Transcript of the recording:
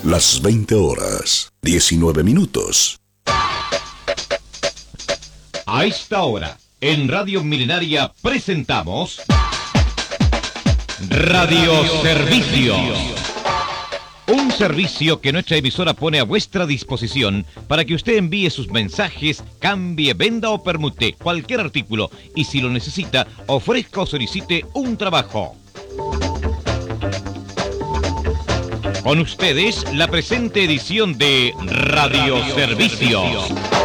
Las 20 horas, 19 minutos. A esta hora, en Radio Milenaria presentamos Radio Servicio. Un servicio que nuestra emisora pone a vuestra disposición para que usted envíe sus mensajes, cambie, venda o permute cualquier artículo y si lo necesita, ofrezca o solicite un trabajo. Con ustedes, la presente edición de Radio Servicio.